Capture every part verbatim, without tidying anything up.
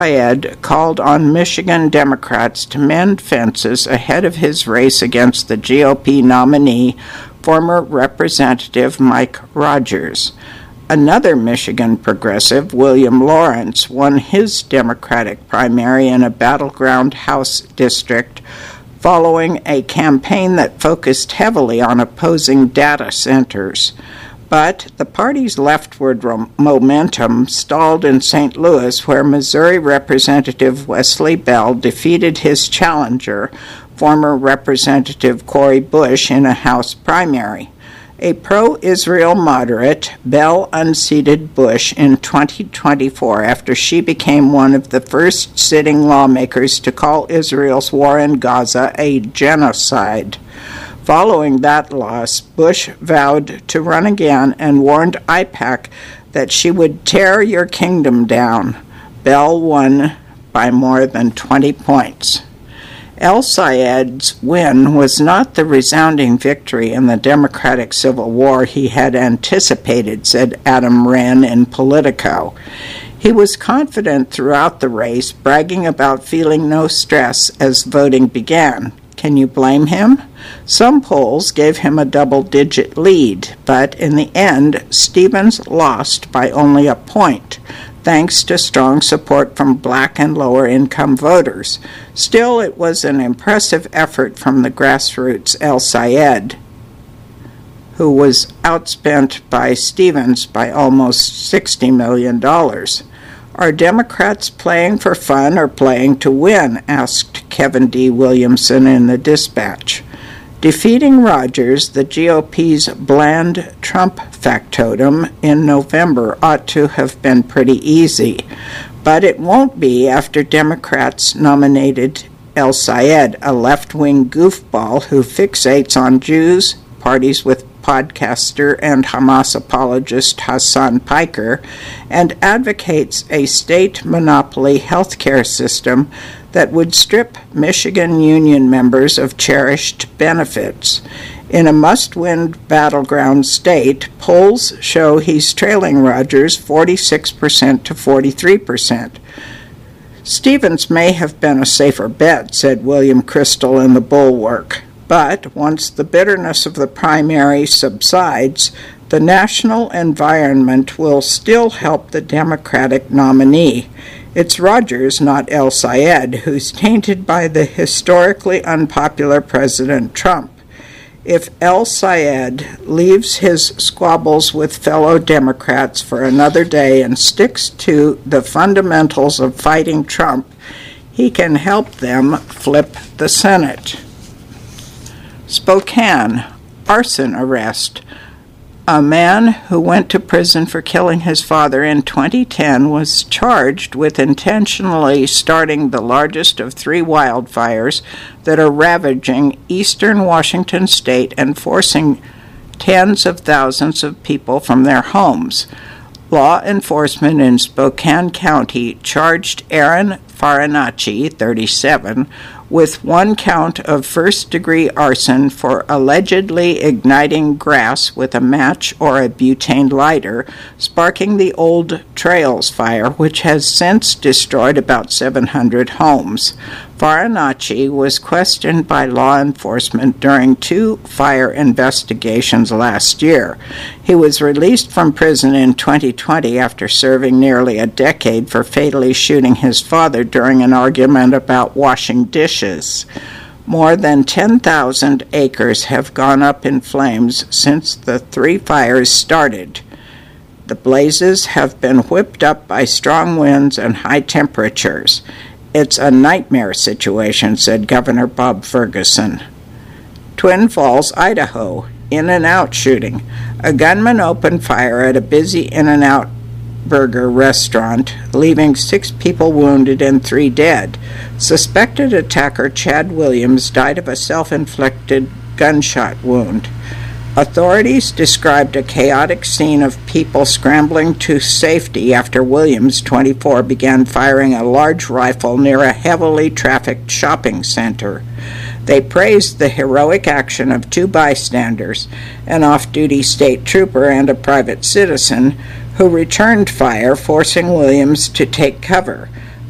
Syed called on Michigan Democrats to mend fences ahead of his race against the G O P nominee, former Representative Mike Rogers. Another Michigan progressive, William Lawrence, won his Democratic primary in a battleground House district following a campaign that focused heavily on opposing data centers. But the party's leftward rom- momentum stalled in Saint Louis, where Missouri Representative Wesley Bell defeated his challenger, former Representative Cori Bush, in a House primary. A pro-Israel moderate, Bell unseated Bush in twenty twenty-four after she became one of the first sitting lawmakers to call Israel's war in Gaza a genocide. Following that loss, Bush vowed to run again and warned AIPAC that she would tear your kingdom down. Bell won by more than twenty points. El-Sayed's win was not the resounding victory in the Democratic Civil War he had anticipated, said Adam Wren in Politico. He was confident throughout the race, bragging about feeling no stress as voting began. Can you blame him? Some polls gave him a double-digit lead, but in the end, Stevens lost by only a point, thanks to strong support from black and lower-income voters. Still, it was an impressive effort from the grassroots El-Sayed, who was outspent by Stevens by almost sixty million dollars. Are Democrats playing for fun or playing to win? Asked Kevin D. Williamson in the Dispatch. Defeating Rogers, the G O P's bland Trump factotum, in November ought to have been pretty easy. But it won't be after Democrats nominated El-Sayed, a left-wing goofball who fixates on Jews, parties with podcaster and Hamas apologist Hassan Piker, and advocates a state monopoly health care system that would strip Michigan union members of cherished benefits. In a must-win battleground state, polls show he's trailing Rogers forty-six percent to forty-three percent. Stevens may have been a safer bet, said William Crystal in the Bulwark. But once the bitterness of the primary subsides, the national environment will still help the Democratic nominee. It's Rogers, not El-Sayed, who's tainted by the historically unpopular President Trump. If El-Sayed leaves his squabbles with fellow Democrats for another day and sticks to the fundamentals of fighting Trump, he can help them flip the Senate. Spokane, arson arrest. A man who went to prison for killing his father in twenty ten was charged with intentionally starting the largest of three wildfires that are ravaging eastern Washington state and forcing tens of thousands of people from their homes. Law enforcement in Spokane County charged Aaron Farinacci, thirty-seven, with one count of first-degree arson for allegedly igniting grass with a match or a butane lighter, sparking the Old Trails fire, which has since destroyed about seven hundred homes. Farinacci was questioned by law enforcement during two fire investigations last year. He was released from prison in twenty twenty after serving nearly a decade for fatally shooting his father during an argument about washing dishes. More than ten thousand acres have gone up in flames since the three fires started. The blazes have been whipped up by strong winds and high temperatures. It's a nightmare situation, said Governor Bob Ferguson. Twin Falls, Idaho, In-N-Out shooting. A gunman opened fire at a busy In-N-Out burger restaurant, leaving six people wounded and three dead. Suspected attacker Chad Williams died of a self-inflicted gunshot wound. Authorities described a chaotic scene of people scrambling to safety after Williams, twenty-four, began firing a large rifle near a heavily trafficked shopping center. They praised the heroic action of two bystanders, an off-duty state trooper and a private citizen, who returned fire, forcing Williams to take cover.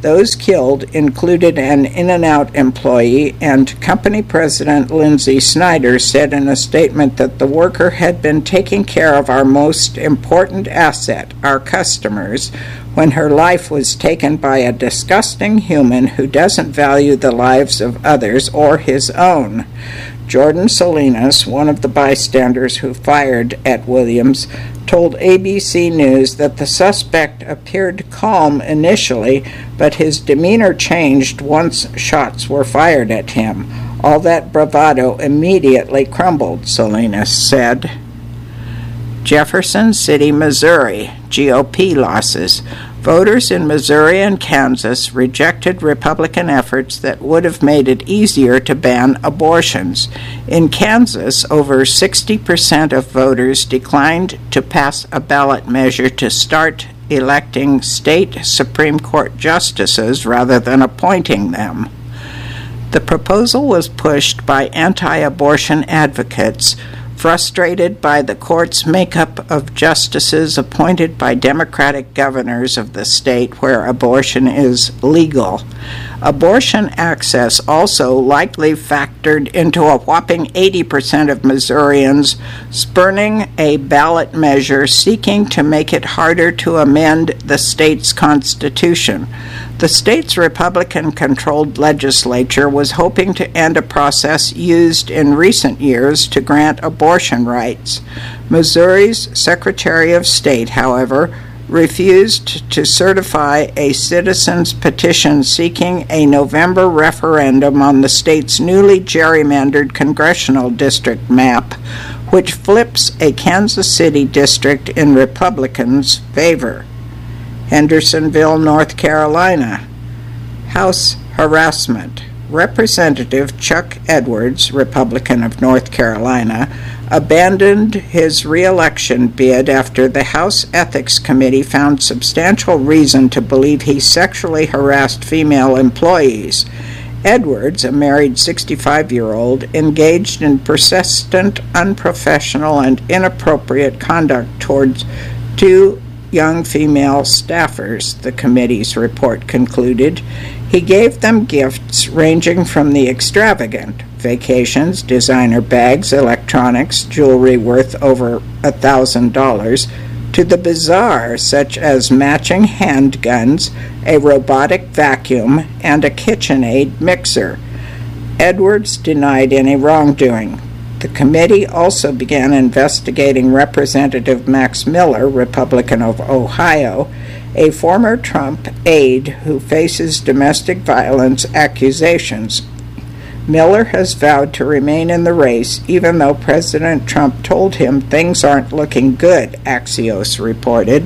Those killed included an In-N-Out employee, and company president Lindsay Snyder said in a statement that the worker had been taking care of our most important asset, our customers, when her life was taken by a disgusting human who doesn't value the lives of others or his own. Jordan Salinas, one of the bystanders who fired at Williams, told A B C News that the suspect appeared calm initially, but his demeanor changed once shots were fired at him. All that bravado immediately crumbled, Salinas said. Jefferson City, Missouri, G O P losses. Voters in Missouri and Kansas rejected Republican efforts that would have made it easier to ban abortions. In Kansas, over sixty percent of voters declined to pass a ballot measure to start electing state Supreme Court justices rather than appointing them. The proposal was pushed by anti-abortion advocates, frustrated by the court's makeup of justices appointed by Democratic governors of the state where abortion is legal. Abortion access also likely factored into a whopping eighty percent of Missourians spurning a ballot measure seeking to make it harder to amend the state's constitution. The state's Republican-controlled legislature was hoping to end a process used in recent years to grant abortion rights. Missouri's Secretary of State, however, refused to certify a citizen's petition seeking a November referendum on the state's newly gerrymandered congressional district map, which flips a Kansas City district in Republicans' favor. Hendersonville, North Carolina. House harassment. Representative Chuck Edwards, Republican of North Carolina, abandoned his re-election bid after the House Ethics Committee found substantial reason to believe he sexually harassed female employees. Edwards, a married sixty-five-year-old, engaged in persistent, unprofessional, and inappropriate conduct towards two young female staffers, the committee's report concluded. He gave them gifts ranging from the extravagant, vacations, designer bags, electronics, jewelry worth over a thousand dollars, to the bizarre, such as matching handguns, a robotic vacuum, and a KitchenAid mixer. Edwards denied any wrongdoing. The committee also began investigating Representative Max Miller, Republican of Ohio, a former Trump aide who faces domestic violence accusations. Miller has vowed to remain in the race, even though President Trump told him things aren't looking good, Axios reported.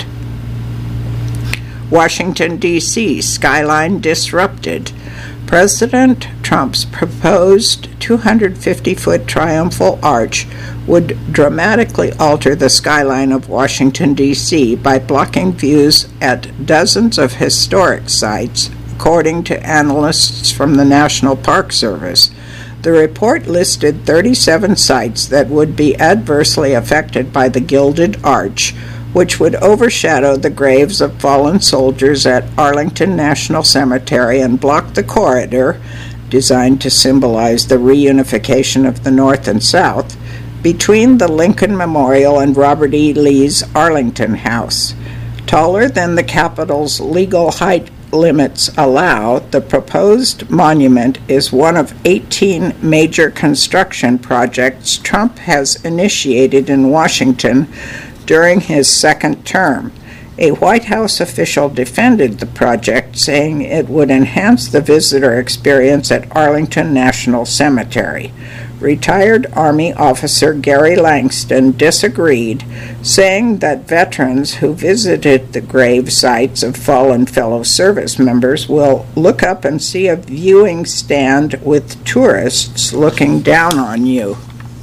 Washington, D C, skyline disrupted. President Trump's proposed two hundred fifty foot triumphal arch would dramatically alter the skyline of Washington, D C by blocking views at dozens of historic sites, according to analysts from the National Park Service. The report listed thirty-seven sites that would be adversely affected by the Gilded Arch, which would overshadow the graves of fallen soldiers at Arlington National Cemetery and block the corridor, designed to symbolize the reunification of the North and South, between the Lincoln Memorial and Robert E. Lee's Arlington House. Taller than the Capitol's legal height limits allow, the proposed monument is one of eighteen major construction projects Trump has initiated in Washington during his second term. A White House official defended the project, saying it would enhance the visitor experience at Arlington National Cemetery. Retired Army officer Gary Langston disagreed, saying that veterans who visited the grave sites of fallen fellow service members will look up and see a viewing stand with tourists looking down on you.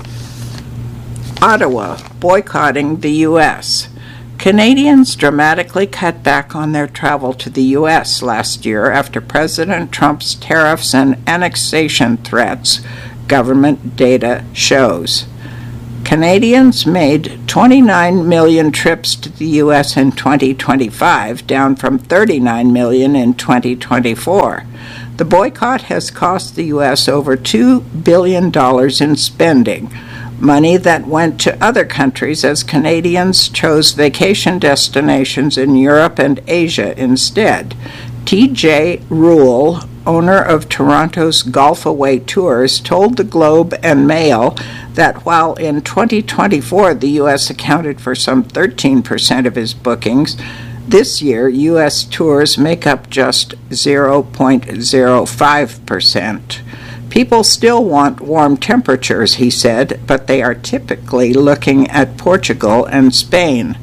Ottawa, boycotting the U S Canadians dramatically cut back on their travel to the U S last year after President Trump's tariffs and annexation threats, government data shows. Canadians made twenty-nine million trips to the U S in twenty twenty-five, down from thirty-nine million in twenty twenty-four. The boycott has cost the U S over two billion dollars in spending, money that went to other countries as Canadians chose vacation destinations in Europe and Asia instead. T J Rule, owner of Toronto's Golf Away Tours, told the Globe and Mail that while in twenty twenty-four the U S accounted for some thirteen percent of his bookings, this year U S tours make up just zero point zero five percent. People still want warm temperatures, he said, but they are typically looking at Portugal and Spain.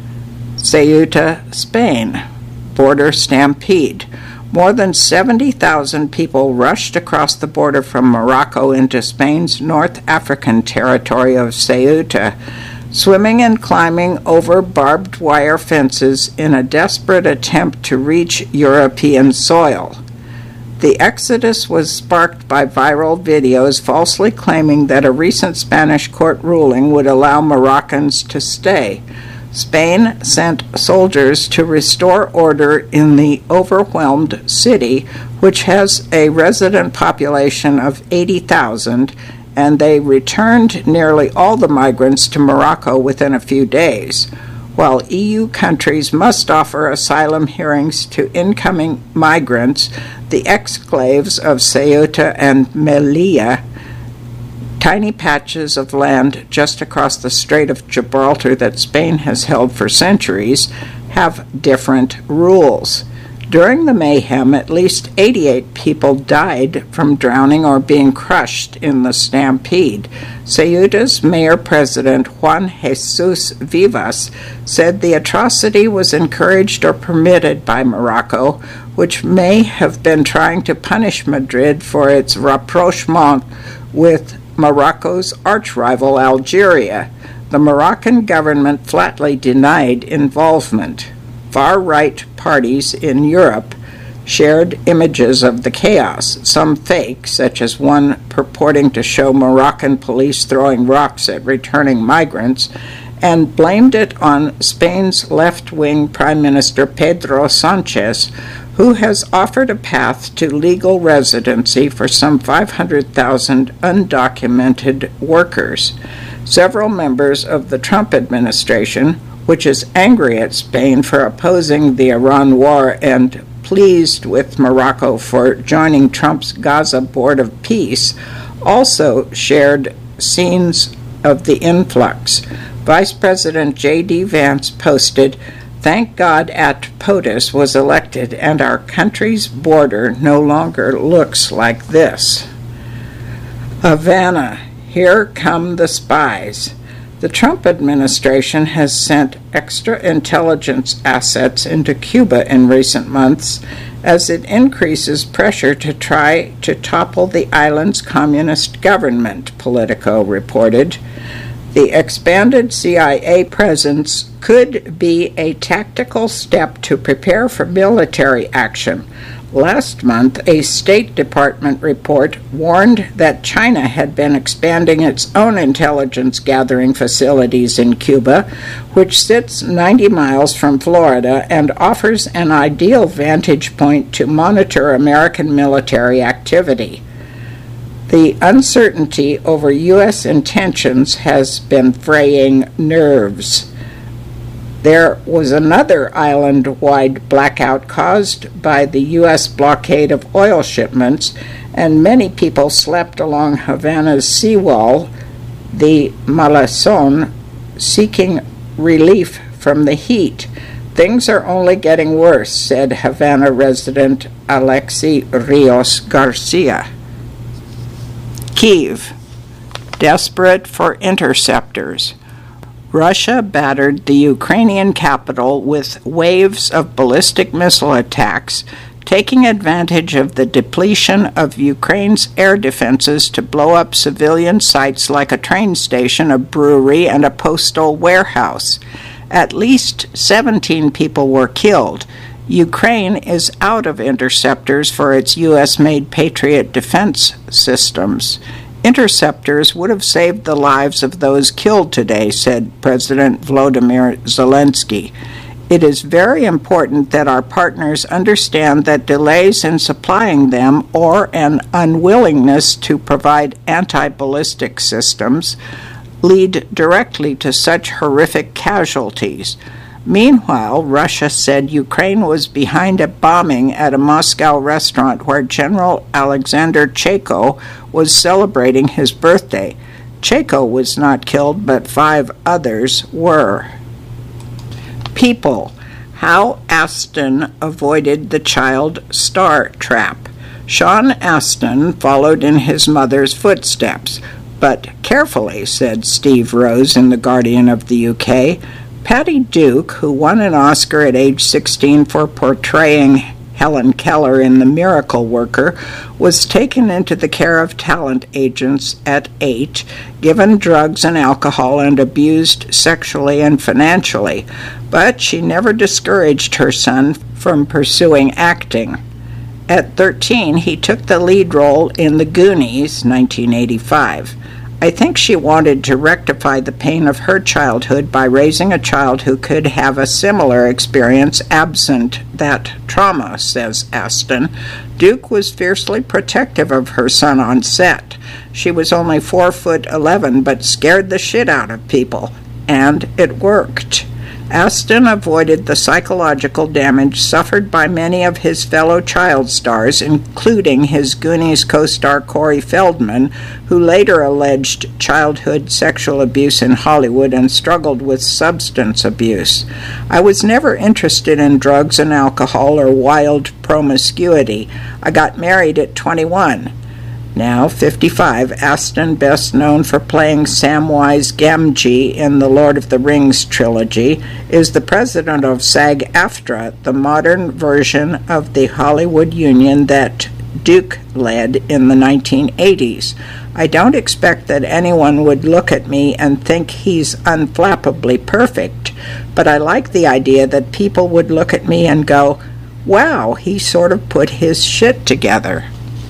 Ceuta, Spain. Border stampede. More than seventy thousand people rushed across the border from Morocco into Spain's North African territory of Ceuta, swimming and climbing over barbed wire fences in a desperate attempt to reach European soil. The exodus was sparked by viral videos falsely claiming that a recent Spanish court ruling would allow Moroccans to stay. Spain sent soldiers to restore order in the overwhelmed city, which has a resident population of eighty thousand, and they returned nearly all the migrants to Morocco within a few days. While E U countries must offer asylum hearings to incoming migrants, the exclaves of Ceuta and Melilla, tiny patches of land just across the Strait of Gibraltar that Spain has held for centuries, have different rules. During the mayhem, at least eighty-eight people died from drowning or being crushed in the stampede. Ceuta's mayor-president Juan Jesus Vivas said the atrocity was encouraged or permitted by Morocco, which may have been trying to punish Madrid for its rapprochement with Morocco's arch-rival Algeria. The Moroccan government flatly denied involvement. Far-right parties in Europe shared images of the chaos, some fake, such as one purporting to show Moroccan police throwing rocks at returning migrants, and blamed it on Spain's left-wing Prime Minister Pedro Sanchez, who has offered a path to legal residency for some five hundred thousand undocumented workers. Several members of the Trump administration, which is angry at Spain for opposing the Iran war and pleased with Morocco for joining Trump's Gaza Board of Peace, also shared scenes of the influx. Vice President J D Vance posted, "Thank God at POTUS was elected and our country's border no longer looks like this." Havana, here come the spies. The Trump administration has sent extra intelligence assets into Cuba in recent months as it increases pressure to try to topple the island's communist government, Politico reported. The expanded C I A presence could be a tactical step to prepare for military action. Last month, a State Department report warned that China had been expanding its own intelligence gathering facilities in Cuba, which sits ninety miles from Florida and offers an ideal vantage point to monitor American military activity. The uncertainty over U S intentions has been fraying nerves. There was another island-wide blackout caused by the U S blockade of oil shipments, and many people slept along Havana's seawall, the Malazón, seeking relief from the heat. "Things are only getting worse," said Havana resident Alexi Rios Garcia. Kyiv, desperate for interceptors. Russia battered the Ukrainian capital with waves of ballistic missile attacks, taking advantage of the depletion of Ukraine's air defenses to blow up civilian sites like a train station, a brewery, and a postal warehouse. At least seventeen people were killed. Ukraine is out of interceptors for its U S-made Patriot defense systems. Interceptors would have saved the lives of those killed today, said President Volodymyr Zelensky. It is very important that our partners understand that delays in supplying them or an unwillingness to provide anti-ballistic systems lead directly to such horrific casualties. Meanwhile, Russia said Ukraine was behind a bombing at a Moscow restaurant where General Alexander Chayko was celebrating his birthday. Chayko was not killed, but five others were. People. How Aston avoided the child star trap. Sean Aston followed in his mother's footsteps, but carefully, said Steve Rose in The Guardian of the U K. Patty Duke, who won an Oscar at age sixteen for portraying Helen Keller in The Miracle Worker, was taken into the care of talent agents at eight, given drugs and alcohol, and abused sexually and financially. But she never discouraged her son from pursuing acting. At thirteen, he took the lead role in The Goonies, nineteen eighty-five. I think she wanted to rectify the pain of her childhood by raising a child who could have a similar experience absent that trauma, says Aston. Duke was fiercely protective of her son on set. She was only four foot eleven, but scared the shit out of people, and it worked. Aston avoided the psychological damage suffered by many of his fellow child stars, including his Goonies co-star Corey Feldman, who later alleged childhood sexual abuse in Hollywood and struggled with substance abuse. I was never interested in drugs and alcohol or wild promiscuity. I got married at twenty-one. Now fifty-five, Aston, best known for playing Samwise Gamgee in the Lord of the Rings trilogy, is the president of SAG-AFTRA, the modern version of the Hollywood union that Duke led in the nineteen eighties. I don't expect that anyone would look at me and think he's unflappably perfect, but I like the idea that people would look at me and go, wow, he sort of put his shit together.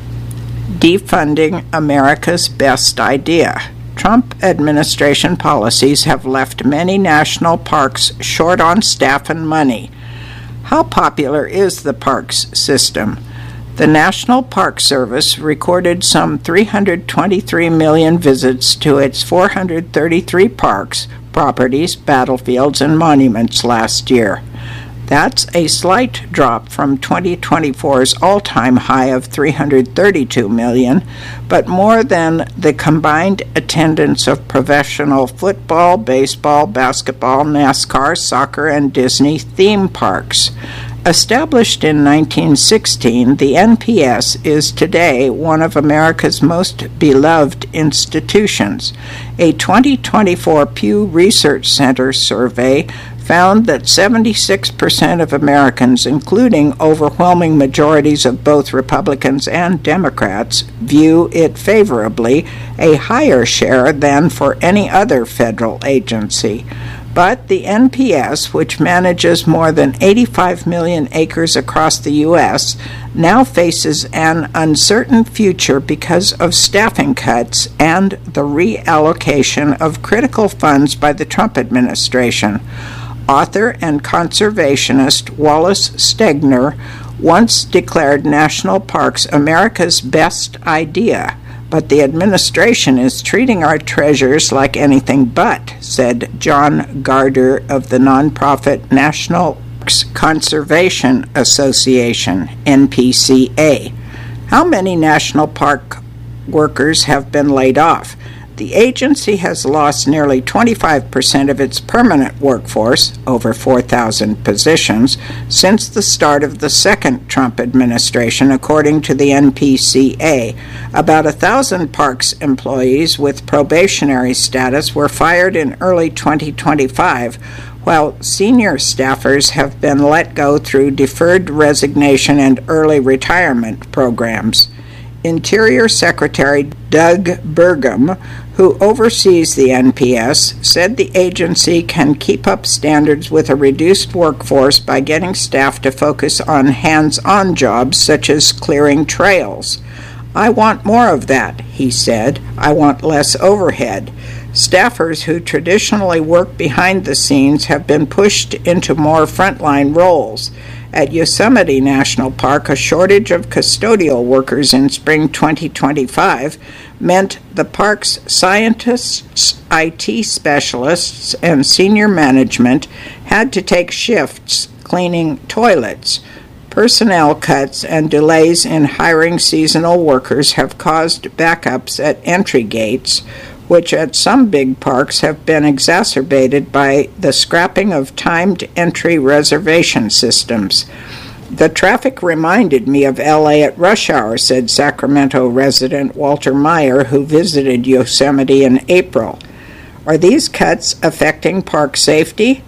Defunding America's best idea. Trump administration policies have left many national parks short on staff and money. How popular is the parks system? The National Park Service recorded some three hundred twenty-three million visits to its four hundred thirty-three parks, properties, battlefields, and monuments last year. That's a slight drop from twenty twenty-four's all-time high of three hundred thirty-two million, but more than the combined attendance of professional football, baseball, basketball, NASCAR, soccer, and Disney theme parks. Established in nineteen sixteen, the N P S is today one of America's most beloved institutions. A twenty twenty-four Pew Research Center survey found that seventy-six percent of Americans, including overwhelming majorities of both Republicans and Democrats, view it favorably, a higher share than for any other federal agency. But the N P S, which manages more than eighty-five million acres across the U S, now faces an uncertain future because of staffing cuts and the reallocation of critical funds by the Trump administration. Author and conservationist Wallace Stegner once declared national parks America's best idea, but the administration is treating our treasures like anything but, said John Gardner of the nonprofit National Parks Conservation Association, N P C A. How many national park workers have been laid off? The agency has lost nearly twenty-five percent of its permanent workforce, over four thousand positions, since the start of the second Trump administration, according to the N P C A. About one thousand parks employees with probationary status were fired in early twenty twenty-five, while senior staffers have been let go through deferred resignation and early retirement programs. Interior Secretary Doug Burgum, who oversees the N P S, said the agency can keep up standards with a reduced workforce by getting staff to focus on hands-on jobs such as clearing trails. "I want more of that," he said. "I want less overhead." Staffers who traditionally work behind the scenes have been pushed into more frontline roles. At Yosemite National Park, a shortage of custodial workers in spring twenty twenty-five meant the park's scientists, I T specialists, and senior management had to take shifts cleaning toilets. Personnel cuts and delays in hiring seasonal workers have caused backups at entry gates, which at some big parks have been exacerbated by the scrapping of timed entry reservation systems. "The traffic reminded me of L A at rush hour," said Sacramento resident Walter Meyer, who visited Yosemite in April. "Are these cuts affecting park safety?"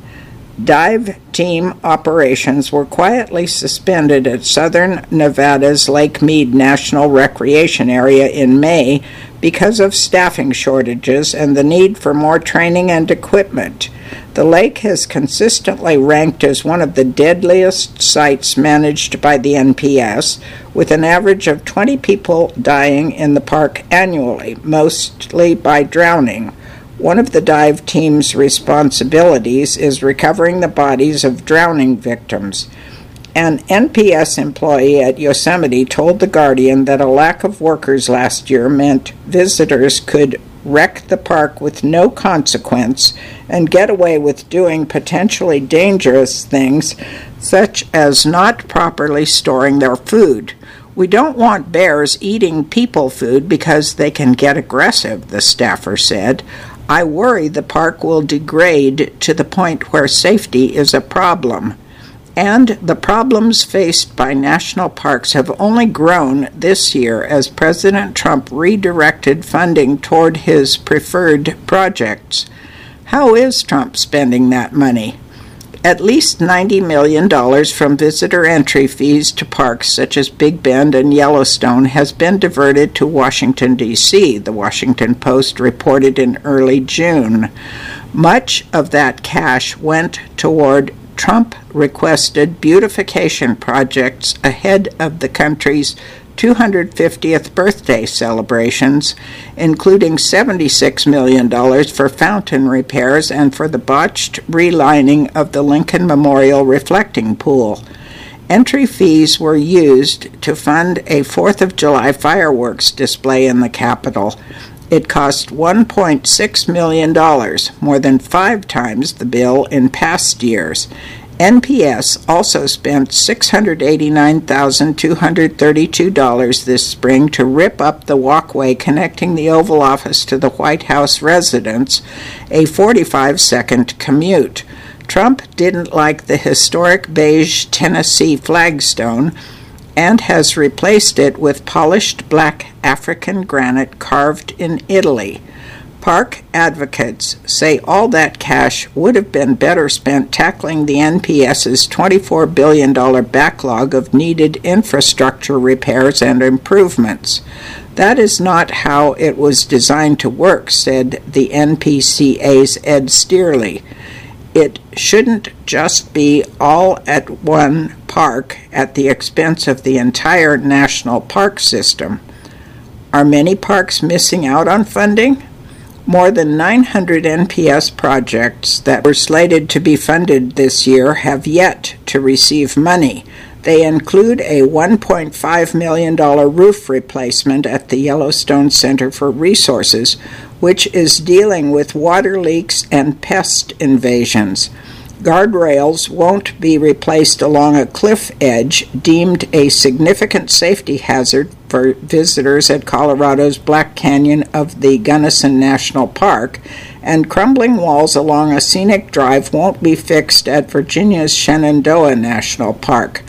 Dive team operations were quietly suspended at southern Nevada's Lake Mead National Recreation Area in May because of staffing shortages and the need for more training and equipment. The lake has consistently ranked as one of the deadliest sites managed by the N P S, with an average of twenty people dying in the park annually, mostly by drowning. One of the dive team's responsibilities is recovering the bodies of drowning victims. An N P S employee at Yosemite told The Guardian that a lack of workers last year meant visitors could wreck the park with no consequence and get away with doing potentially dangerous things, such as not properly storing their food. "We don't want bears eating people food because they can get aggressive," the staffer said. "I worry the park will degrade to the point where safety is a problem." And the problems faced by national parks have only grown this year as President Trump redirected funding toward his preferred projects. How is Trump spending that money? At least ninety million dollars from visitor entry fees to parks such as Big Bend and Yellowstone has been diverted to Washington, D C, the Washington Post reported in early June. Much of that cash went toward Trump-requested beautification projects ahead of the country's two hundred fiftieth birthday celebrations, including seventy-six million dollars for fountain repairs and for the botched relining of the Lincoln Memorial reflecting pool. Entry fees were used to fund a fourth of July fireworks display in the Capitol. It cost one point six million dollars, more than five times the bill in past years. N P S also spent six hundred eighty-nine thousand two hundred thirty-two dollars this spring to rip up the walkway connecting the Oval Office to the White House residence, a forty-five second commute. Trump didn't like the historic beige Tennessee flagstone and has replaced it with polished black African granite carved in Italy. Park advocates say all that cash would have been better spent tackling the N P S's twenty-four billion dollars backlog of needed infrastructure repairs and improvements. That is not how it was designed to work, said the N P C A's Ed Steerley. It shouldn't just be all at one park at the expense of the entire national park system. Are many parks missing out on funding? More than nine hundred N P S projects that were slated to be funded this year have yet to receive money. They include a one point five million dollars roof replacement at the Yellowstone Center for Resources, which is dealing with water leaks and pest invasions. Guardrails won't be replaced along a cliff edge deemed a significant safety hazard for visitors at Colorado's Black Canyon of the Gunnison National Park, and crumbling walls along a scenic drive won't be fixed at Virginia's Shenandoah National Park.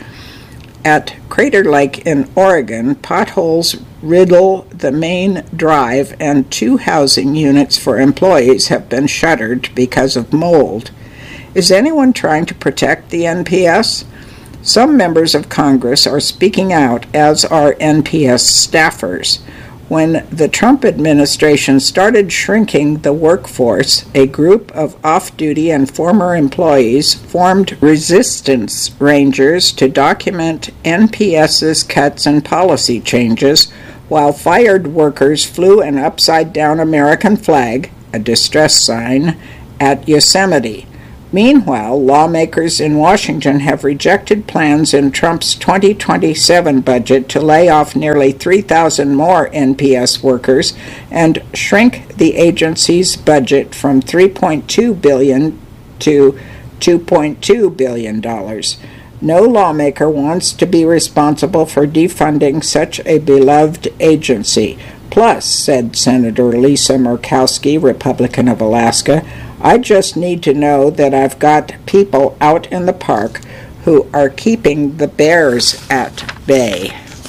At Crater Lake in Oregon, potholes riddle the main drive, and two housing units for employees have been shuttered because of mold. Is anyone trying to protect the N P S? Some members of Congress are speaking out, as are N P S staffers. When the Trump administration started shrinking the workforce, a group of off-duty and former employees formed resistance rangers to document N P S's cuts and policy changes while fired workers flew an upside-down American flag, a distress sign, at Yosemite. Meanwhile, lawmakers in Washington have rejected plans in Trump's twenty twenty-seven budget to lay off nearly three thousand more N P S workers and shrink the agency's budget from three point two billion dollars to two point two billion dollars. No lawmaker wants to be responsible for defunding such a beloved agency. Plus, said Senator Lisa Murkowski, Republican of Alaska, I just need to know that I've got people out in the park who are keeping the bears at bay.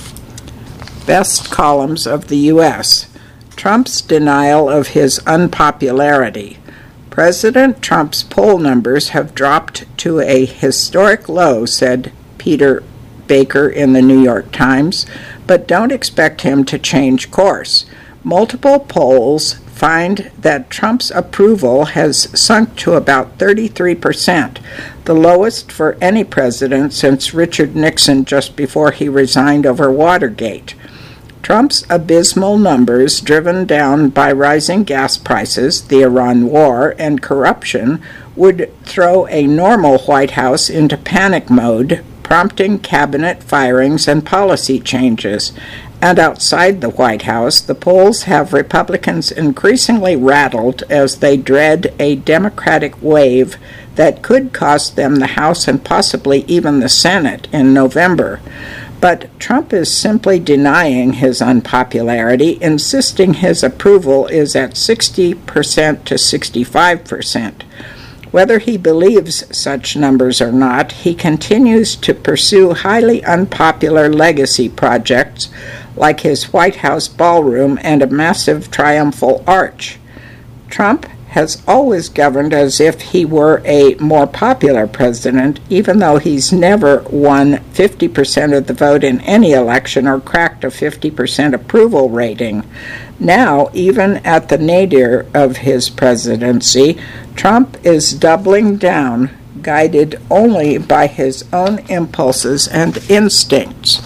Best columns of the U S Trump's denial of his unpopularity. President Trump's poll numbers have dropped to a historic low, said Peter Baker in the New York Times, but don't expect him to change course. Multiple polls find that Trump's approval has sunk to about thirty-three percent, the lowest for any president since Richard Nixon just before he resigned over Watergate. Trump's abysmal numbers, driven down by rising gas prices, the Iran war, and corruption, would throw a normal White House into panic mode, prompting cabinet firings and policy changes. And outside the White House, the polls have Republicans increasingly rattled as they dread a Democratic wave that could cost them the House and possibly even the Senate in November. But Trump is simply denying his unpopularity, insisting his approval is at sixty percent to sixty-five percent. Whether he believes such numbers or not, he continues to pursue highly unpopular legacy projects like his White House ballroom and a massive triumphal arch. Trump has always governed as if he were a more popular president, even though he's never won fifty percent of the vote in any election or cracked a fifty percent approval rating. Now, even at the nadir of his presidency, Trump is doubling down, guided only by his own impulses and instincts.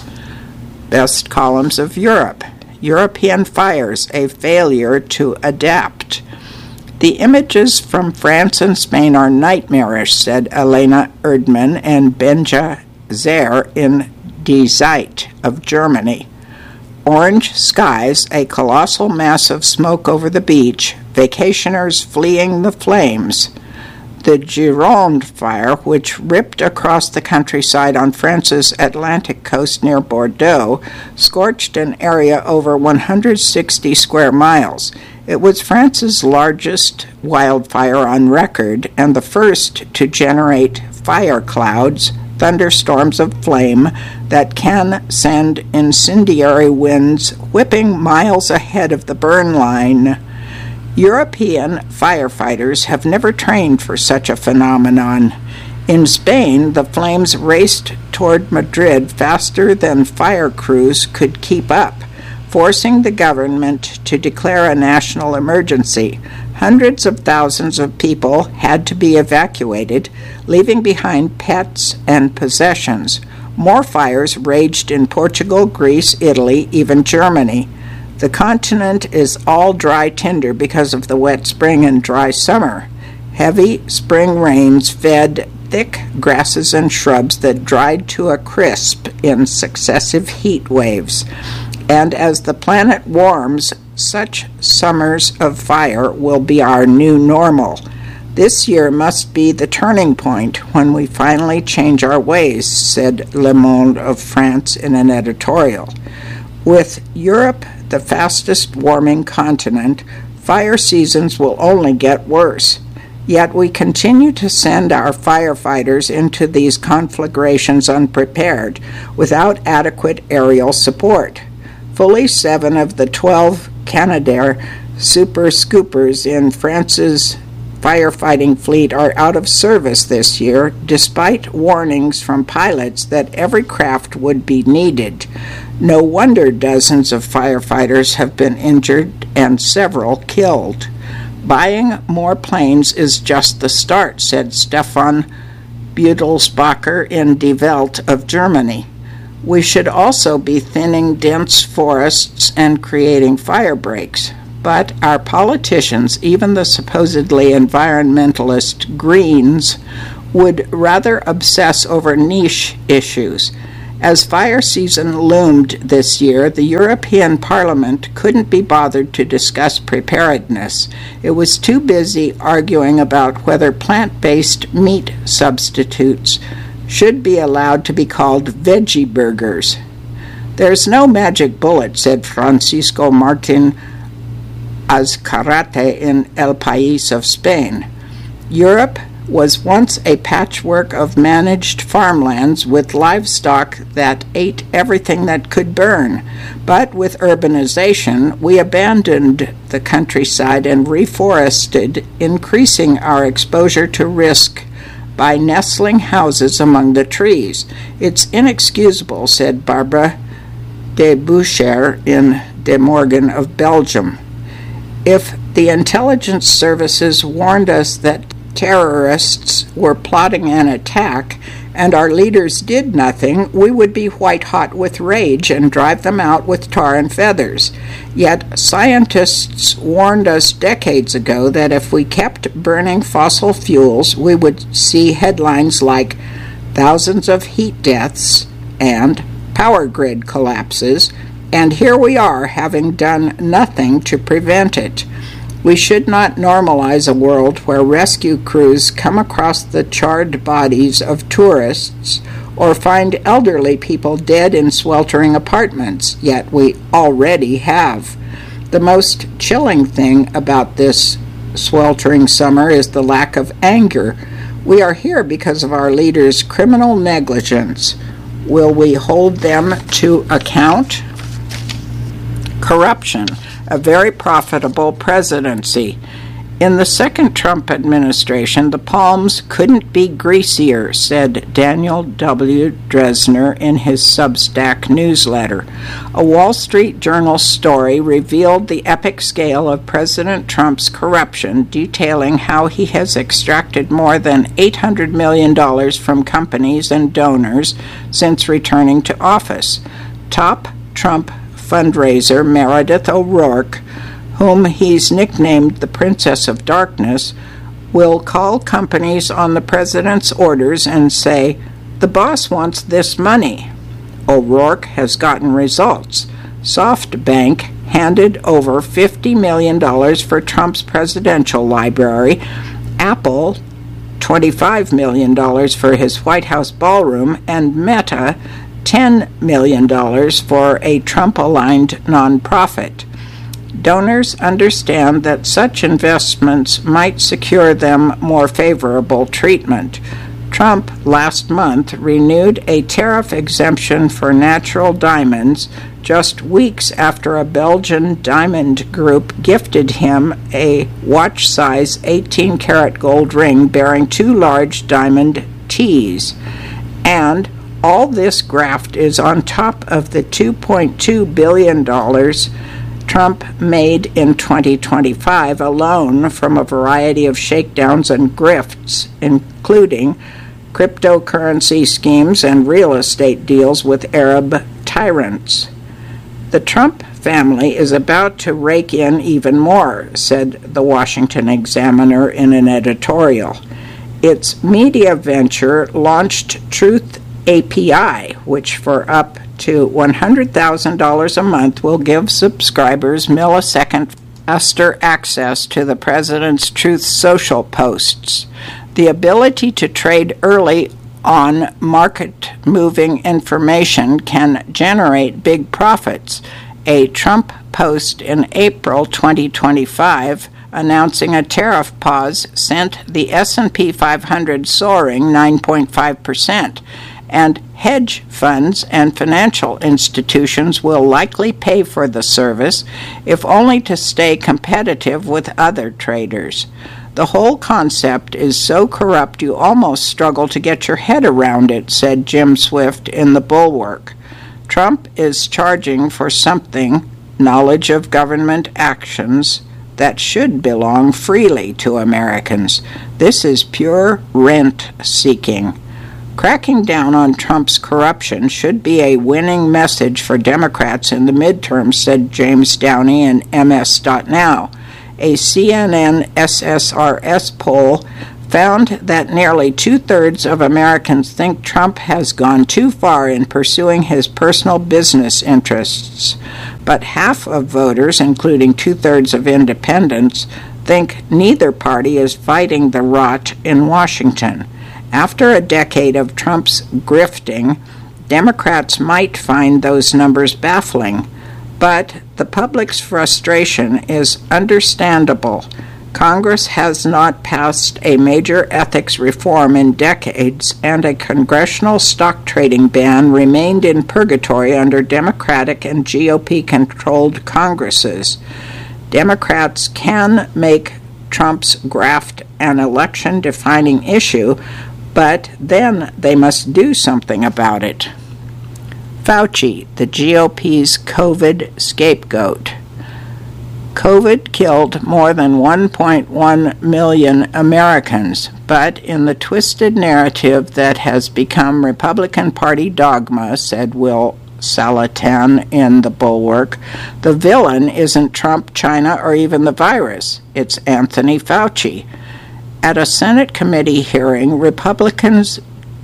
Best columns of Europe. European fires, a failure to adapt. The images from France and Spain are nightmarish, said Elena Erdmann and Benja Zer in Die Zeit of Germany. Orange skies, a colossal mass of smoke over the beach, vacationers fleeing the flames. The Gironde fire, which ripped across the countryside on France's Atlantic coast near Bordeaux, scorched an area over one hundred sixty square miles. It was France's largest wildfire on record and the first to generate fire clouds, thunderstorms of flame that can send incendiary winds whipping miles ahead of the burn line. European firefighters have never trained for such a phenomenon. In Spain, the flames raced toward Madrid faster than fire crews could keep up, forcing the government to declare a national emergency. Hundreds of thousands of people had to be evacuated, leaving behind pets and possessions. More fires raged in Portugal, Greece, Italy, even Germany. The continent is all dry tinder because of the wet spring and dry summer. Heavy spring rains fed thick grasses and shrubs that dried to a crisp in successive heat waves. And as the planet warms, such summers of fire will be our new normal. This year must be the turning point when we finally change our ways, said Le Monde of France in an editorial. With Europe the fastest warming continent, fire seasons will only get worse. Yet we continue to send our firefighters into these conflagrations unprepared, without adequate aerial support. Fully seven of the twelve Canadair Super Scoopers in France's firefighting fleet are out of service this year, despite warnings from pilots that every craft would be needed. No wonder dozens of firefighters have been injured and several killed. Buying more planes is just the start, said Stefan Budelsbacher in Die Welt of Germany. We should also be thinning dense forests and creating fire breaks. But our politicians, even the supposedly environmentalist Greens, would rather obsess over niche issues. As fire season loomed this year, the European Parliament couldn't be bothered to discuss preparedness. It was too busy arguing about whether plant-based meat substitutes should be allowed to be called veggie burgers. There's no magic bullet, said Francisco Martin Azcarate in El País of Spain. Europe was once a patchwork of managed farmlands with livestock that ate everything that could burn. But with urbanization, we abandoned the countryside and reforested, increasing our exposure to risk by nestling houses among the trees. It's inexcusable, said Barbara de Boucher in De Morgan of Belgium. If the intelligence services warned us that terrorists were plotting an attack and our leaders did nothing, we would be white-hot with rage and drive them out with tar and feathers. Yet scientists warned us decades ago that if we kept burning fossil fuels, we would see headlines like thousands of heat deaths and power grid collapses, and here we are having done nothing to prevent it. We should not normalize a world where rescue crews come across the charred bodies of tourists or find elderly people dead in sweltering apartments, yet we already have. The most chilling thing about this sweltering summer is the lack of anger. We are here because of our leaders' criminal negligence. Will we hold them to account? Corruption, a very profitable presidency. In the second Trump administration, the palms couldn't be greasier, said Daniel W. Dresner in his Substack newsletter. A Wall Street Journal story revealed the epic scale of President Trump's corruption, detailing how he has extracted more than eight hundred million dollars from companies and donors since returning to office. Top Trump fundraiser Meredith O'Rourke, whom he's nicknamed the Princess of Darkness, will call companies on the president's orders and say, "The boss wants this money." O'Rourke has gotten results. SoftBank handed over fifty million dollars for Trump's presidential library, Apple twenty-five million dollars for his White House ballroom, and Meta ten million dollars for a Trump-aligned nonprofit. Donors understand that such investments might secure them more favorable treatment. Trump last month renewed a tariff exemption for natural diamonds just weeks after a Belgian diamond group gifted him a watch-size eighteen-karat gold ring bearing two large diamond T's. And all this graft is on top of the two point two billion dollars Trump made in twenty twenty-five alone from a variety of shakedowns and grifts, including cryptocurrency schemes and real estate deals with Arab tyrants. The Trump family is about to rake in even more, said the Washington Examiner in an editorial. Its media venture launched Truth A P I, which for up to one hundred thousand dollars a month will give subscribers millisecond faster access to the president's Truth Social posts. The ability to trade early on market-moving information can generate big profits. A Trump post in April twenty twenty-five announcing a tariff pause sent the S and P five hundred soaring nine point five percent. And hedge funds and financial institutions will likely pay for the service, if only to stay competitive with other traders. The whole concept is so corrupt you almost struggle to get your head around it, said Jim Swift in The Bulwark. Trump is charging for something, knowledge of government actions, that should belong freely to Americans. This is pure rent-seeking. Cracking down on Trump's corruption should be a winning message for Democrats in the midterms, said James Downey in M S dot now. A C N N S S R S poll found that nearly two-thirds of Americans think Trump has gone too far in pursuing his personal business interests. But half of voters, including two-thirds of independents, think neither party is fighting the rot in Washington. After a decade of Trump's grifting, Democrats might find those numbers baffling, but the public's frustration is understandable. Congress has not passed a major ethics reform in decades, and a congressional stock trading ban remained in purgatory under Democratic and G O P-controlled Congresses. Democrats can make Trump's graft an election-defining issue, but then they must do something about it. Fauci, the G O P's COVID scapegoat. COVID killed more than one point one million Americans, but in the twisted narrative that has become Republican Party dogma, said Will Salatin in The Bulwark, the villain isn't Trump, China, or even the virus. It's Anthony Fauci. At a Senate committee hearing, Republicans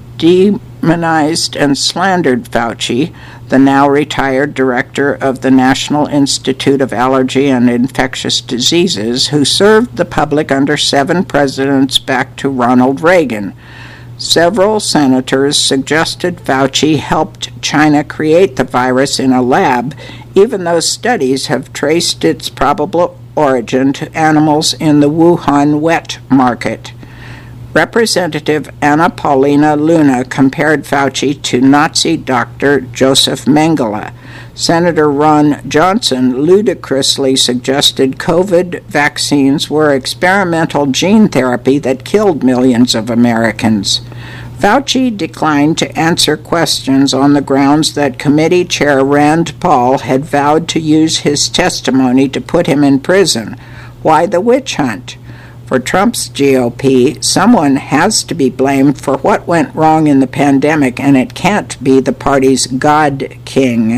demonized and slandered Fauci, the now retired director of the National Institute of Allergy and Infectious Diseases, who served the public under seven presidents back to Ronald Reagan. Several senators suggested Fauci helped China create the virus in a lab, even though studies have traced its probable origin to animals in the Wuhan wet market. Representative Anna Paulina Luna compared Fauci to Nazi Doctor Joseph Mengele. Senator Ron Johnson ludicrously suggested COVID vaccines were experimental gene therapy that killed millions of Americans. Fauci declined to answer questions on the grounds that Committee Chair Rand Paul had vowed to use his testimony to put him in prison. Why the witch hunt? For Trump's G O P, someone has to be blamed for what went wrong in the pandemic, and it can't be the party's God King.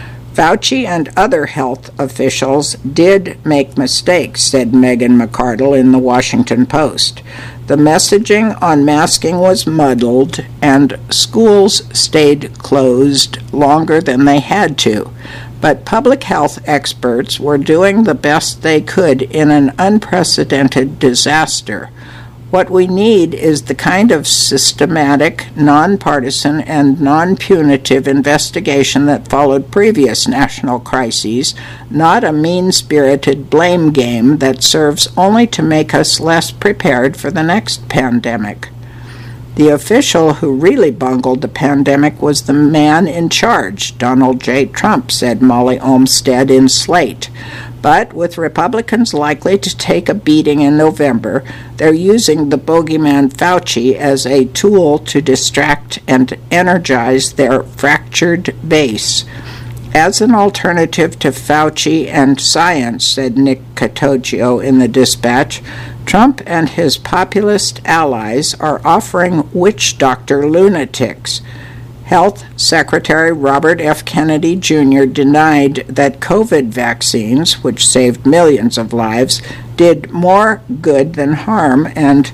Fauci and other health officials did make mistakes, said Megan McArdle in the Washington Post. The messaging on masking was muddled, and schools stayed closed longer than they had to. But public health experts were doing the best they could in an unprecedented disaster. What we need is the kind of systematic, nonpartisan, and non-punitive investigation that followed previous national crises, not a mean-spirited blame game that serves only to make us less prepared for the next pandemic. The official who really bungled the pandemic was the man in charge, Donald J. Trump, said Molly Olmstead in Slate. But with Republicans likely to take a beating in November, they're using the bogeyman Fauci as a tool to distract and energize their fractured base. As an alternative to Fauci and science, said Nick Catoggio in the Dispatch, Trump and his populist allies are offering witch doctor lunatics. Health Secretary Robert F. Kennedy Junior denied that COVID vaccines, which saved millions of lives, did more good than harm, and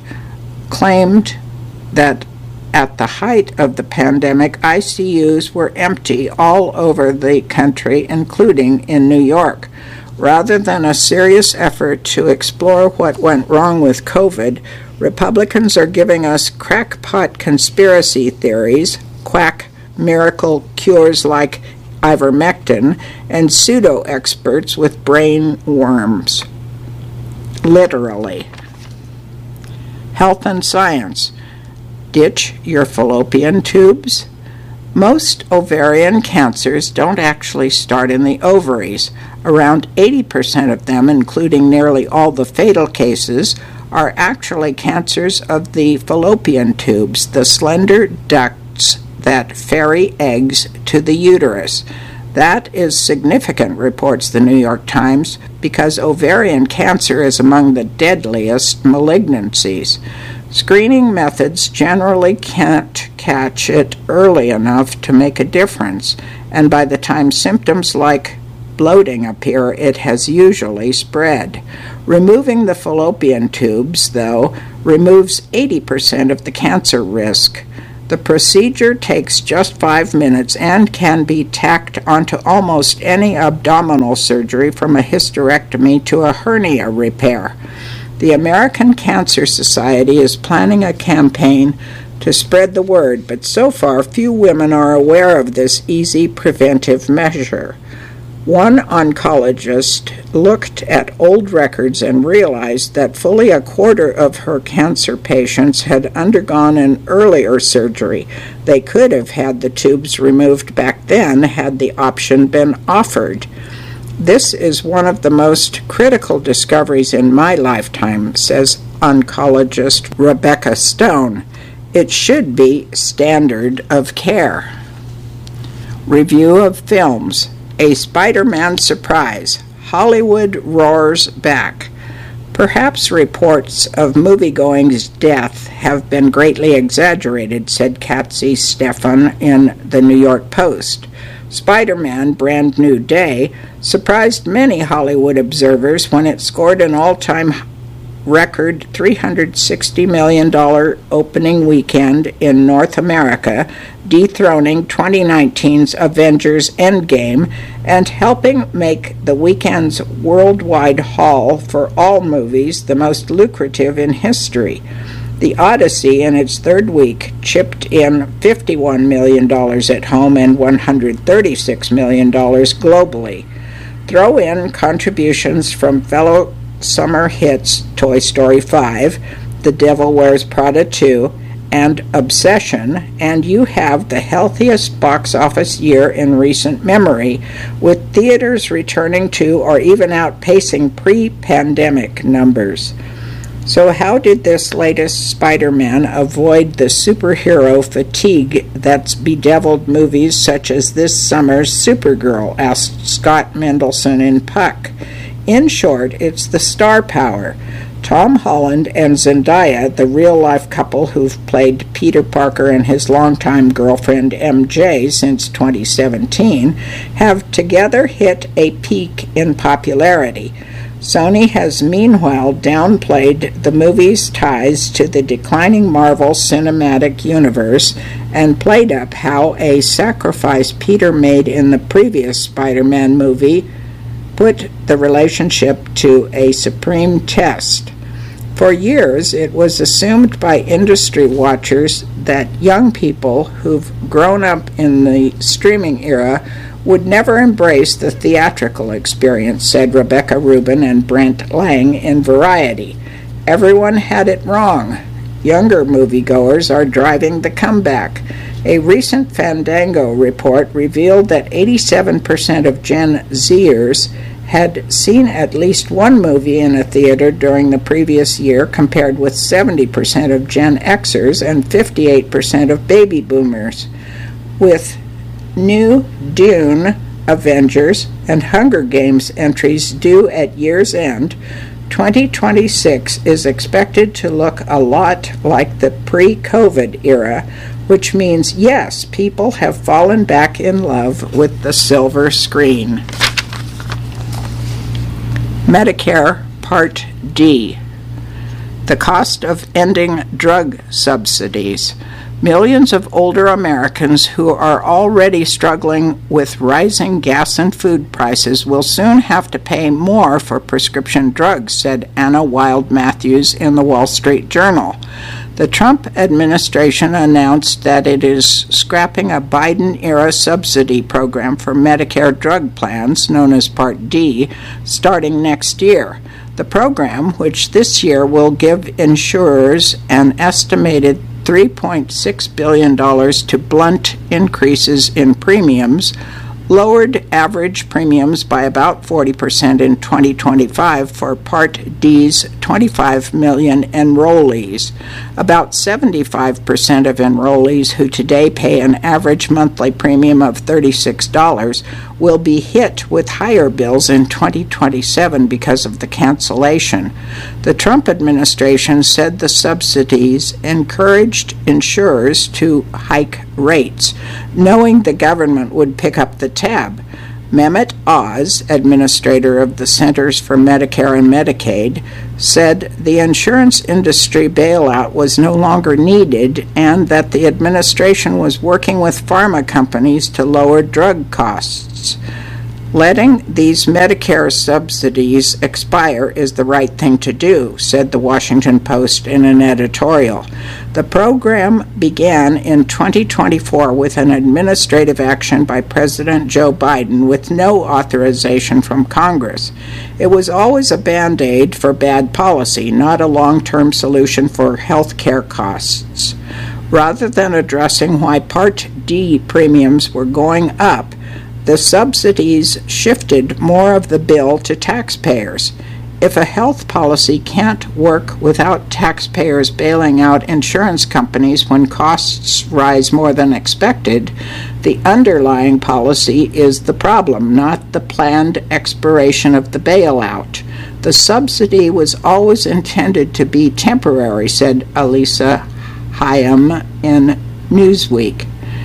claimed that at the height of the pandemic, I C Us were empty all over the country, including in New York. Rather than a serious effort to explore what went wrong with COVID, Republicans are giving us crackpot conspiracy theories, quack miracle cures like ivermectin, and pseudo-experts with brain worms. Literally. Health and science. Ditch your fallopian tubes. Most ovarian cancers don't actually start in the ovaries. Around eighty percent of them, including nearly all the fatal cases, are actually cancers of the fallopian tubes, the slender ducts that ferry eggs to the uterus. That is significant, reports the New York Times, because ovarian cancer is among the deadliest malignancies. Screening methods generally can't catch it early enough to make a difference, and by the time symptoms like bloating appear, it has usually spread. Removing the fallopian tubes, though, removes eighty percent of the cancer risk. The procedure takes just five minutes and can be tacked onto almost any abdominal surgery, from a hysterectomy to a hernia repair. The American Cancer Society is planning a campaign to spread the word, but so far few women are aware of this easy preventive measure. One oncologist looked at old records and realized that fully a quarter of her cancer patients had undergone an earlier surgery. They could have had the tubes removed back then had the option been offered. This is one of the most critical discoveries in my lifetime, says oncologist Rebecca Stone. It should be standard of care. Review of films. A Spider-Man surprise. Hollywood roars back. Perhaps reports of moviegoing's death have been greatly exaggerated, said Kathy Stefan in the New York Post. Spider-Man: Brand New Day surprised many Hollywood observers when it scored an all-time record three hundred sixty million dollars opening weekend in North America, dethroning twenty nineteen's Avengers Endgame and helping make the weekend's worldwide haul for all movies the most lucrative in history. The Odyssey, in its third week, chipped in fifty-one million dollars at home and one hundred thirty-six million dollars globally. Throw in contributions from fellow summer hits Toy Story five, The Devil Wears Prada two, and Obsession, and you have the healthiest box office year in recent memory, with theaters returning to or even outpacing pre-pandemic numbers. So how did this latest Spider-Man avoid the superhero fatigue that's bedeviled movies such as this summer's Supergirl, asked Scott Mendelson in Puck. In short, it's the star power. Tom Holland and Zendaya, the real-life couple who've played Peter Parker and his longtime girlfriend M J since twenty seventeen, have together hit a peak in popularity. Sony has meanwhile downplayed the movie's ties to the declining Marvel Cinematic Universe and played up how a sacrifice Peter made in the previous Spider-Man movie put the relationship to a supreme test. For years, it was assumed by industry watchers that young people who've grown up in the streaming era would never embrace the theatrical experience, said Rebecca Rubin and Brent Lang in Variety. Everyone had it wrong. Younger moviegoers are driving the comeback. A recent Fandango report revealed that eighty-seven percent of Gen Zers had seen at least one movie in a theater during the previous year, compared with seventy percent of Gen Xers and fifty-eight percent of baby boomers. With new Dune, Avengers, and Hunger Games entries due at year's end, twenty twenty-six is expected to look a lot like the pre-COVID era, which means, yes, people have fallen back in love with the silver screen. Medicare Part D. The cost of ending drug subsidies. Millions of older Americans who are already struggling with rising gas and food prices will soon have to pay more for prescription drugs, said Anna Wild Matthews in the Wall Street Journal. The Trump administration announced that it is scrapping a Biden-era subsidy program for Medicare drug plans, known as Part D, starting next year. The program, which this year will give insurers an estimated three point six billion dollars to blunt increases in premiums, lowered average premiums by about forty percent in twenty twenty-five for Part D's twenty-five million enrollees. About seventy-five percent of enrollees who today pay an average monthly premium of thirty-six dollars will be hit with higher bills in twenty twenty-seven because of the cancellation. The Trump administration said the subsidies encouraged insurers to hike rates, knowing the government would pick up the tab. Mehmet Oz, administrator of the Centers for Medicare and Medicaid, said the insurance industry bailout was no longer needed and that the administration was working with pharma companies to lower drug costs. Letting these Medicare subsidies expire is the right thing to do, said the Washington Post in an editorial. The program began in twenty twenty-four with an administrative action by President Joe Biden with no authorization from Congress. It was always a Band-Aid for bad policy, not a long-term solution for health care costs. Rather than addressing why Part D premiums were going up, the subsidies shifted more of the bill to taxpayers. If a health policy can't work without taxpayers bailing out insurance companies when costs rise more than expected, the underlying policy is the problem, not the planned expiration of the bailout. The subsidy was always intended to be temporary, said Elisa Hayam in Newsweek.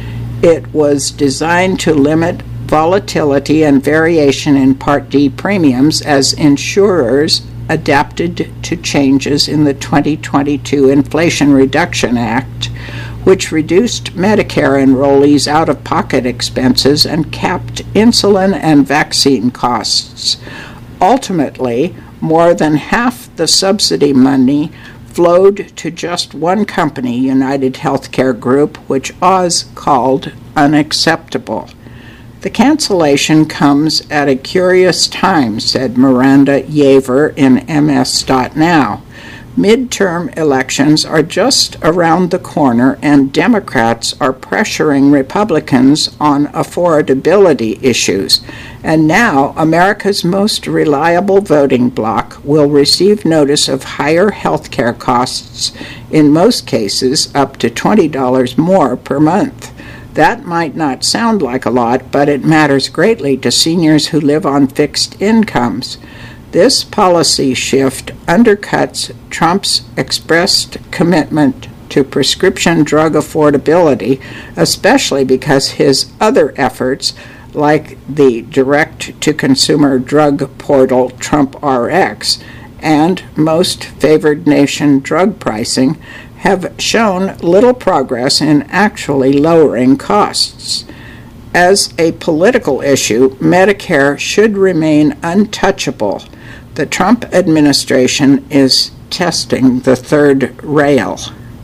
It was designed to limit volatility and variation in Part D premiums as insurers adapted to changes in the twenty twenty-two Inflation Reduction Act, which reduced Medicare enrollees' out-of-pocket expenses and capped insulin and vaccine costs. Ultimately, more than half the subsidy money flowed to just one company, United Healthcare Group, which Oz called unacceptable. The cancellation comes at a curious time, said Miranda Yaver in M S dot now. Midterm elections are just around the corner, and Democrats are pressuring Republicans on affordability issues. And now America's most reliable voting bloc will receive notice of higher health care costs, in most cases up to twenty dollars more per month. That might not sound like a lot, but it matters greatly to seniors who live on fixed incomes. This policy shift undercuts Trump's expressed commitment to prescription drug affordability, especially because his other efforts, like the direct-to-consumer drug portal TrumpRx and most favored nation drug pricing, have shown little progress in actually lowering costs. As a political issue, Medicare should remain untouchable. The Trump administration is testing the third rail.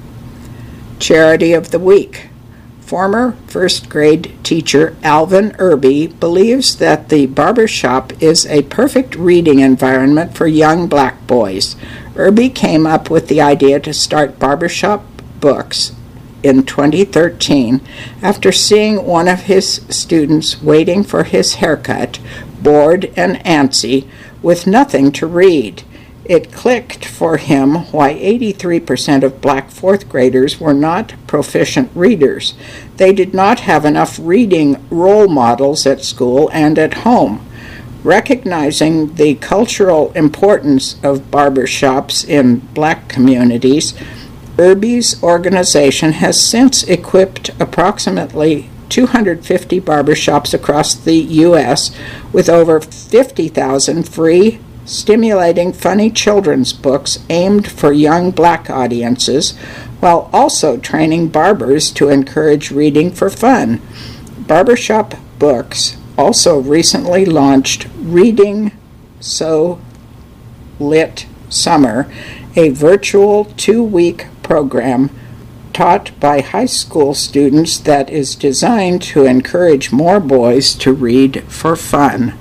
Charity of the Week. Former first-grade teacher Alvin Irby believes that the barbershop is a perfect reading environment for young black boys. Irby came up with the idea to start barbershop books in twenty thirteen after seeing one of his students waiting for his haircut, bored and antsy, with nothing to read. It clicked for him why eighty-three percent of black fourth graders were not proficient readers. They did not have enough reading role models at school and at home. Recognizing the cultural importance of barbershops in black communities, Irby's organization has since equipped approximately two hundred fifty barbershops across the U S with over fifty thousand free, stimulating, funny children's books aimed for young black audiences, while also training barbers to encourage reading for fun. Barbershop Books also recently launched Reading So Lit Summer, a virtual two-week program taught by high school students that is designed to encourage more boys to read for fun.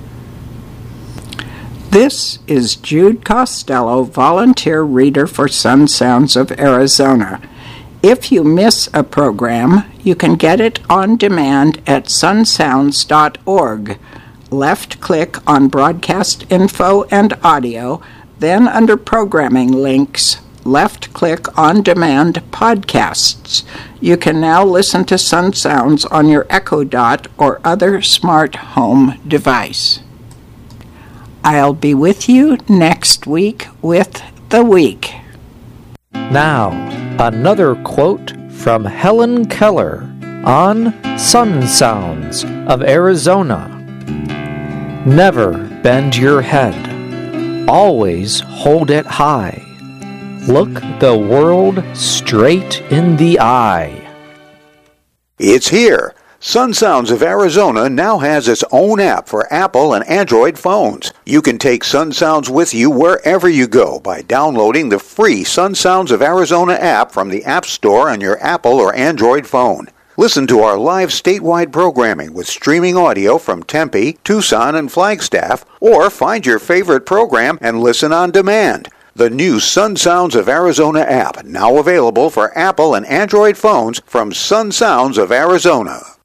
This is Jude Costello, volunteer reader for Sun Sounds of Arizona. If you miss a program, you can get it on demand at sun sounds dot org. Left-click on Broadcast Info and Audio, then under Programming links, Left Click On Demand podcasts. You can now listen to Sun Sounds on your Echo Dot or other smart home device. I'll be with you next week with The Week. Now, another quote from Helen Keller on Sun Sounds of Arizona. Never bend your head. Always hold it high. Look the world straight in the eye. It's here. Sun Sounds of Arizona now has its own app for Apple and Android phones. You can take Sun Sounds with you wherever you go by downloading the free Sun Sounds of Arizona app from the App Store on your Apple or Android phone. Listen to our live statewide programming with streaming audio from Tempe, Tucson, and Flagstaff, or find your favorite program and listen on demand. The new Sun Sounds of Arizona app, now available for Apple and Android phones from Sun Sounds of Arizona.